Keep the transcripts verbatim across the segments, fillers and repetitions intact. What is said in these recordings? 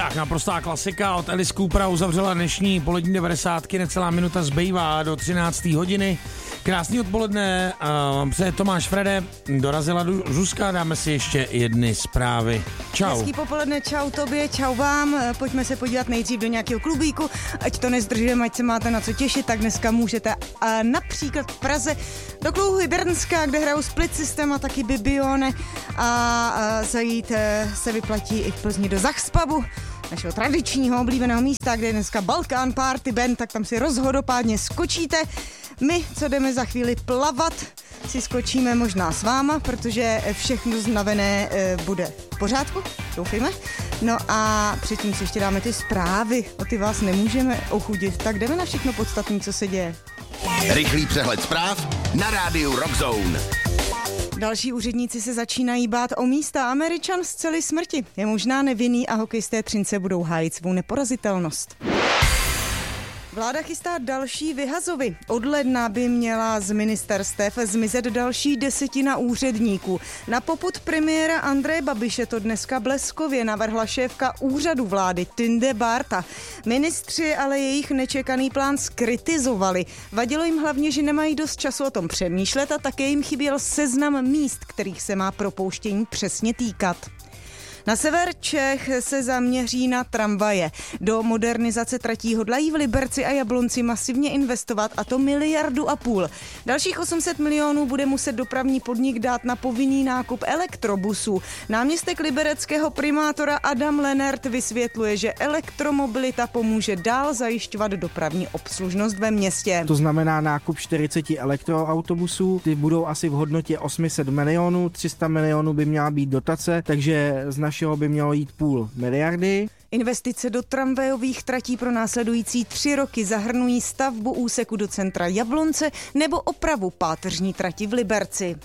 Tak naprostá klasika od Alice Coopera uzavřela dnešní polední devadesátky, necelá minuta zbývá do třinácté hodiny. Krásný odpoledne, vám přeje Tomáš Frede, dorazila Zuzka, dáme si ještě jedny zprávy. Čau. Hezký popoledne, čau tobě, čau vám, pojďme se podívat nejdřív do nějakého klubíku, ať to nezdržujeme, ať se máte na co těšit, tak dneska můžete a například v Praze do klubu Hybernská, kde hrajou Split System a taky Bibione a, a zajít se vyplatí i v Plzni do Zachspabu, našeho tradičního oblíbeného místa, kde je dneska Balkán Party Band, tak tam si rozhodopádně skočíte. My, co jdeme za chvíli plavat, si skočíme možná s váma, protože všechno znavené e, bude v pořádku, doufejme. No a předtím si ještě dáme ty zprávy, o ty vás nemůžeme ochudit, tak jdeme na všechno podstatné, co se děje. Rychlý přehled zpráv na rádiu Rock Zone. Další úředníci se začínají bát o místa. Američan z celé smrti je možná nevinný a hokejisté Třince budou hájit svou neporazitelnost. Vláda chystá další vyhazovy. Od ledna by měla z ministerstev zmizet další desetina úředníků. Na popud premiéra Andreje Babiše to dneska bleskově navrhla šéfka úřadu vlády Tinde Barta. Ministři ale jejich nečekaný plán skritizovali. Vadilo jim hlavně, že nemají dost času o tom přemýšlet a také jim chyběl seznam míst, kterých se má propouštění přesně týkat. Na sever Čech se zaměří na tramvaje. Do modernizace tratí hodlají v Liberci a Jablonci masivně investovat, a to miliardu a půl. Dalších osm set milionů bude muset dopravní podnik dát na povinný nákup elektrobusů. Náměstek libereckého primátora Adam Lenert vysvětluje, že elektromobilita pomůže dál zajišťovat dopravní obslužnost ve městě. To znamená nákup čtyřicet elektroautobusů, ty budou asi v hodnotě osm set milionů, tři sta milionů by měla být dotace, takže z našeho by mělo jít půl miliardy. Investice do tramvajových tratí pro následující tři roky zahrnují stavbu úseku do centra Jablonce nebo opravu páteřní trati v Liberci.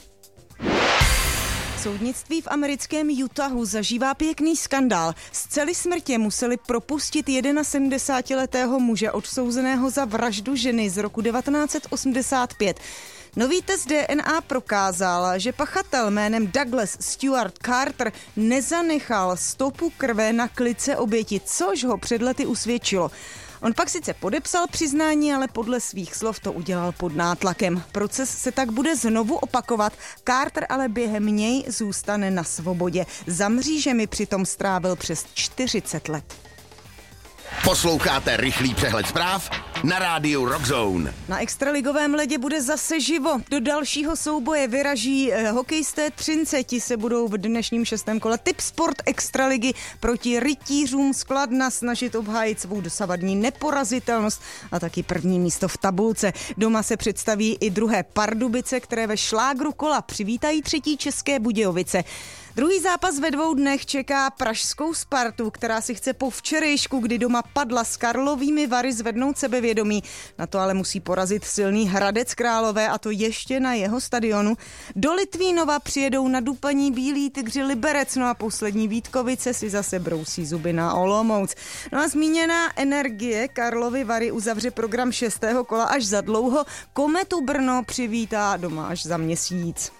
Soudnictví v americkém Utahu zažívá pěkný skandál. Z celé smrtě museli propustit sedmdesátiletého muže odsouzeného za vraždu ženy z roku devatenáct set osmdesát pět. Nový test D N A prokázal, že pachatel jménem Douglas Stuart Carter nezanechal stopu krve na klice oběti, což ho před lety usvědčilo. On pak sice podepsal přiznání, ale podle svých slov to udělal pod nátlakem. Proces se tak bude znovu opakovat. Carter ale během něj zůstane na svobodě. Za mřížemi přitom strávil přes čtyřicet let. Posloucháte rychlý přehled zpráv na rádiu Rock Zone. Na extraligovém ledě bude zase živo. Do dalšího souboje vyraží eh, hokejisté Třince. Ti se budou v dnešním šestém kole Tip Sport extraligy proti rytířům z Kladna snažit obhájit svou dosavadní neporazitelnost a taky první místo v tabulce. Doma se představí i druhé Pardubice, které ve šlágru kola přivítají třetí České Budějovice. Druhý zápas ve dvou dnech čeká pražskou Spartu, která si chce po včerejšku, kdy doma padla s Karlovými Vary, zvednout sebevědomí. Na to ale musí porazit silný Hradec Králové, a to ještě na jeho stadionu. Do Litvínova přijedou nadupaní bílí Tygři Liberec, no a poslední Vítkovice si zase brousí zuby na Olomouc. No a zmíněná Energie Karlovy Vary uzavře program šestého kola až za dlouho. Kometu Brno přivítá doma až za měsíc.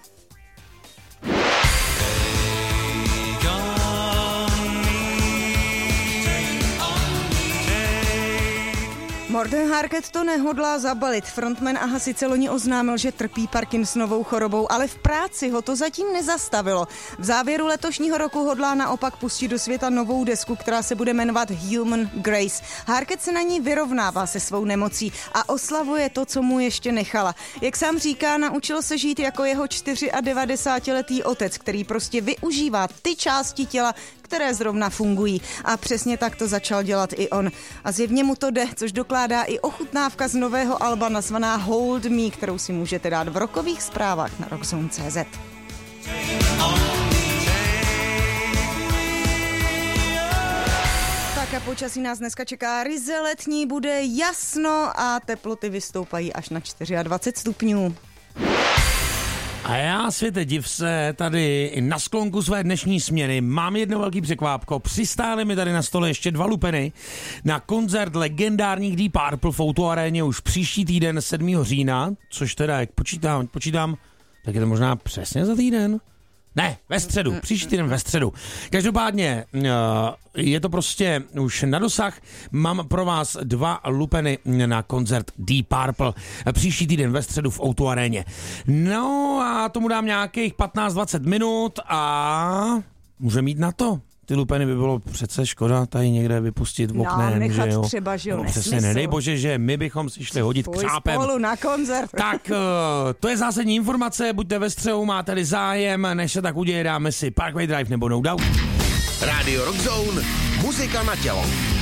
Morten Harket to nehodlá zabalit. Frontman Aha sice loni oznámil, že trpí Parkinsonovou chorobou, ale v práci ho to zatím nezastavilo. V závěru letošního roku hodlá naopak pustit do světa novou desku, která se bude jmenovat Human Grace. Harket se na ní vyrovnává se svou nemocí a oslavuje to, co mu ještě nechala. Jak sám říká, naučil se žít jako jeho devadesátičtyřletý otec, který prostě využívá ty části těla, které zrovna fungují. A přesně tak to začal dělat i on. A zjevně mu to jde, což dokládá i ochutnávka z nového alba nazvaná Hold Me, kterou si můžete dát v rockových zprávách na rockzone tečka cé zet. Tak a počasí nás dneska čeká ryze letní, bude jasno a teploty vystoupají až na dvacet čtyři stupňů. A já, světe div se, tady na sklonku své dnešní směny mám jedno velký překvápko. Přistály mi tady na stole ještě dva lupeny na koncert legendárních Deep Purple v Outu aréně už příští týden sedmého října, což teda, jak počítám, počítám, tak je to možná přesně za týden. Ne, ve středu, příští týden ve středu. Každopádně je to prostě už na dosah. Mám pro vás dva lupeny na koncert Deep Purple příští týden ve středu v O dva aréně. No a tomu dám nějakých patnáct dvacet minut a může mít na to. Ty lupeny by bylo přece škoda tady někde vypustit v oknem, no, že jo? třeba, že jo, no, přesně, nedej bože, že my bychom si šli hodit křápem. Spolu na koncert. Tak to je zásadní informace, buďte ve střehu, máte-li zájem, než se tak uděje, dáme si Parkway Drive nebo No Doubt. Radio Rock Zone, muzika na tělo.